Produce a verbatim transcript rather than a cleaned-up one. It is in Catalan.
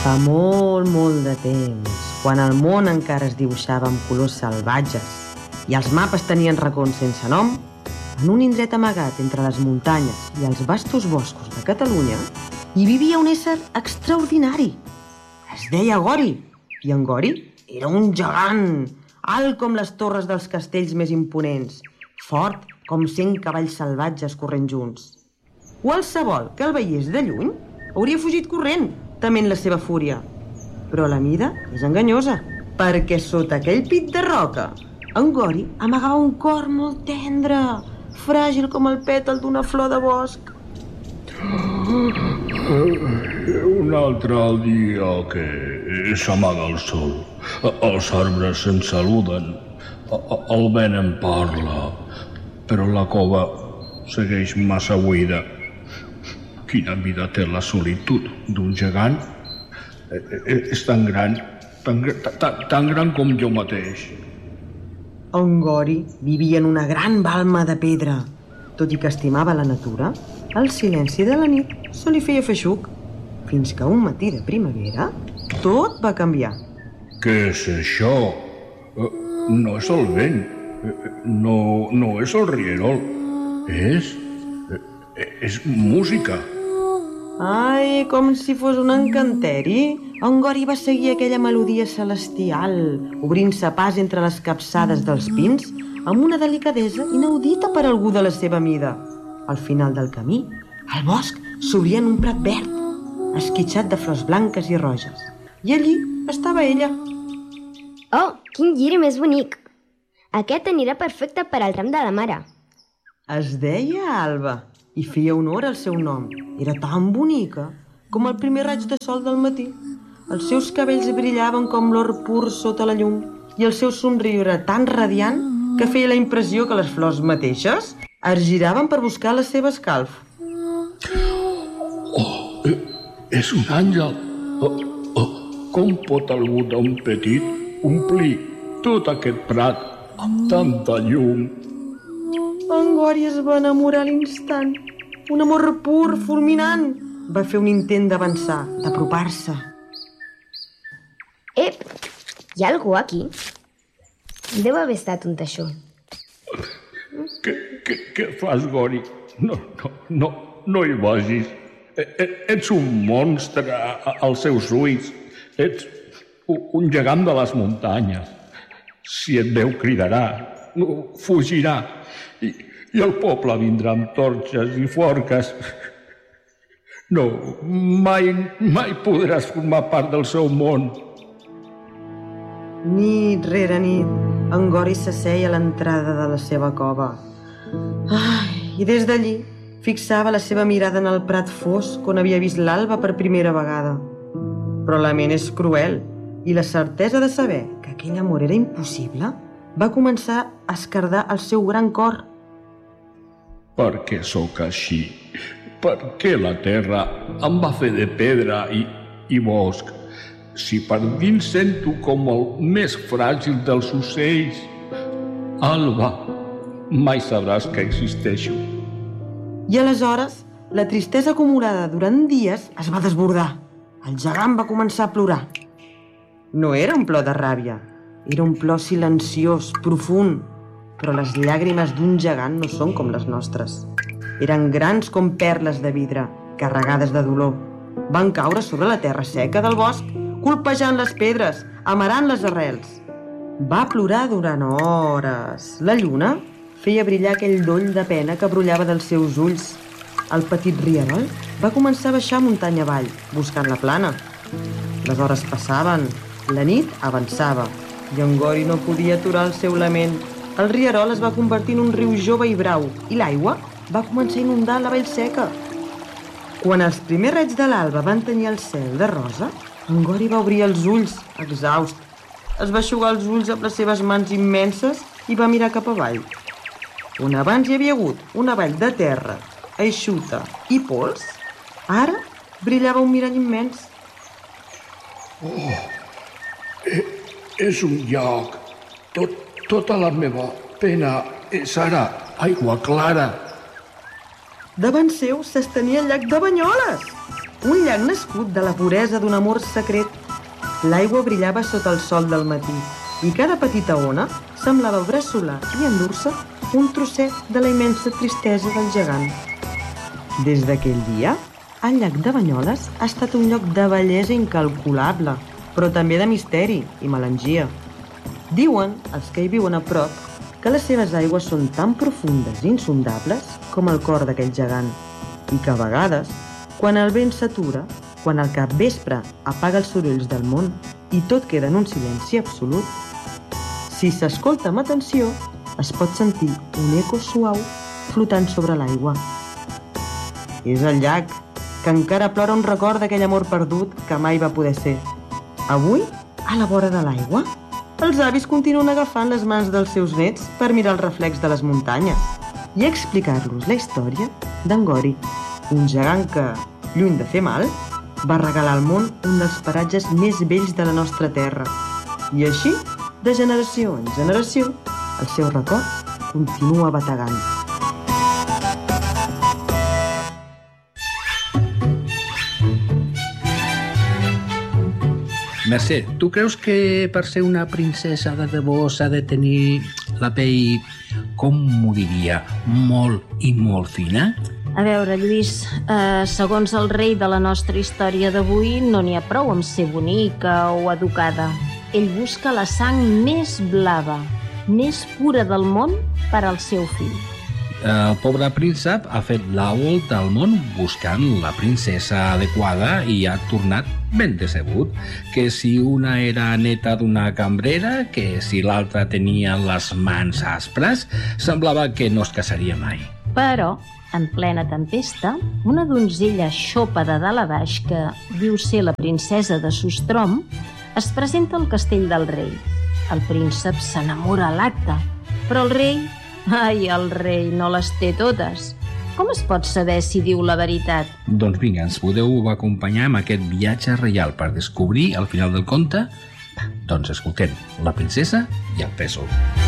Fa molt, molt de temps, quan el món encara es dibuixava amb colors salvatges i els mapes tenien racons sense nom, en un indret amagat entre les muntanyes i els vastos boscos de Catalunya, hi vivia un ésser extraordinari. Es deia Gori, i en Gori era un gegant, alt com les torres dels castells més imponents, fort com cent cavalls salvatges corrent junts. Qualsevol que el veiés de lluny hauria fugit corrent, tement la seva fúria. Però la mida és enganyosa, perquè sota aquell pit de roca, en Gori amagava un cor molt tendre, fràgil com el pètal d'una flor de bosc. Un altre dia que s'amaga el sol. Els arbres se'n saluden, el vent en parla, però la cova segueix massa buida. Quina vida té la solitud d'un gegant? És tan gran, tan, tan, tan gran com jo mateix. En Gori vivia en una gran balma de pedra. Tot i que estimava la natura, el silenci de la nit se li feia feixuc, fins que un matí de primavera tot va canviar. Què és això? No és el vent, no, no és el rierol, és... és música. Ai, com si fos un encanteri, en Gori va seguir aquella melodia celestial, obrint-se pas entre les capçades dels pins amb una delicadesa inaudita per algú de la seva mida. Al final del camí, el bosc s'obria en un prat verd, esquitxat de flors blanques i roges. I allí estava ella. Oh, quin lliri més bonic! Aquest anirà perfecte per al tram de la mare. Es deia Alba i feia honor al seu nom. Era tan bonica com el primer raig de sol del matí. Els seus cabells brillaven com l'or pur sota la llum i el seu somriure era tan radiant que feia la impressió que les flors mateixes es giraven per buscar la seva escalf. Oh, és un àngel! Oh, oh, com pot algú tan petit omplir tot aquest prat amb tanta llum? En Gori es va enamorar a l'instant. Un amor pur, fulminant. Va fer un intent d'avançar, d'apropar-se. Ep, hi ha algú aquí? Deu haver estat un teixó. Què, què, què fas, Gori? No, no, no, no hi vagis. Ets un monstre als seus ulls. Ets un gegant de les muntanyes. Si et veu, cridarà, fugirà. I, i el poble vindrà amb torxes i forques. No, mai, mai podràs formar part del seu món. Nit rere nit, en Gori s'asseia a l'entrada de la seva cova. Ai, i des d'allí fixava la seva mirada en el prat fosc on havia vist l'alba per primera vegada. Però la ment és cruel i la certesa de saber que aquell amor era impossible va començar a esquerdar el seu gran cor. Per què sóc així? Per què la terra em va fer de pedra i, i bosc? Si per dins sento com el més fràgil dels ocells. Alba, mai sabràs que existeixo. I aleshores, la tristesa acumulada durant dies es va desbordar. El gegant va començar a plorar. No era un plor de ràbia, era un plor silenciós, profund, però les llàgrimes d'un gegant no són com les nostres. Eren grans com perles de vidre, carregades de dolor. Van caure sobre la terra seca del bosc, colpejant les pedres, amarant les arrels. Va plorar durant hores. La lluna feia brillar aquell doll de pena que brollava dels seus ulls. El petit rierol va començar a baixar muntanya avall, buscant la plana. Les hores passaven, la nit avançava, i en Gori no podia aturar el seu lament. El rierol es va convertir en un riu jove i brau, i l'aigua va començar a inundar la vall seca. Quan els primers raigs de l'alba van tenyir el cel de rosa, en Gori va obrir els ulls, exhaust. Es va eixugar els ulls amb les seves mans immenses i va mirar cap avall. On abans hi havia hagut una vall de terra, eixuta i pols, ara brillava un mirall immens. Oh, és un llac. Tot, tota la meva pena és ara aigua clara. Davant seu s'estenia el llac de Banyoles. un llac nascut de la puresa d'un amor secret. L'aigua brillava sota el sol del matí i cada petita ona semblava bressolar i endur-se un trosset de la immensa tristesa del gegant. Des d'aquell dia, el llac de Banyoles ha estat un lloc de bellesa incalculable, però també de misteri i melangia. Diuen, els que hi viuen a prop, que les seves aigües són tan profundes i insondables com el cor d'aquell gegant i que a vegades, quan el vent s'atura, quan el capvespre apaga els sorolls del món i tot queda en un silenci absolut, si s'escolta amb atenció, es pot sentir un eco suau flotant sobre l'aigua. És el llac, que encara plora un record d'aquell amor perdut que mai va poder ser. Avui, a la vora de l'aigua, els avis continuen agafant les mans dels seus nets per mirar el reflex de les muntanyes i explicar-los la història d'en Gori, un gegant que, lluny de fer mal, va regalar al món un dels paratges més bells de la nostra terra. I així, de generació en generació, el seu record continua bategant. Mercè, tu creus que per ser una princesa de debò s'ha de tenir la pell, com m'ho diria, molt i molt fina? A veure, Lluís, eh, segons el rei de la nostra història d'avui, no n'hi ha prou amb ser bonica o educada. Ell busca la sang més blava, més pura del món per al seu fill. El pobre príncep ha fet la volta al món buscant la princesa adequada i ha tornat ben decebut. Que si una era neta d'una cambrera, que si l'altra tenia les mans aspres, semblava que no es casaria mai. Però, en plena tempesta, una donzella xopa de dalt a baix que diu ser la princesa de Sustrom es presenta al castell del rei. El príncep s'enamora a l'acte, però el rei... Ai, el rei no les té totes. Com es pot saber si diu la veritat? Doncs vinga, ens podeu acompanyar en aquest viatge reial per descobrir al final del conte? Doncs escoltem La princesa i el pèsol.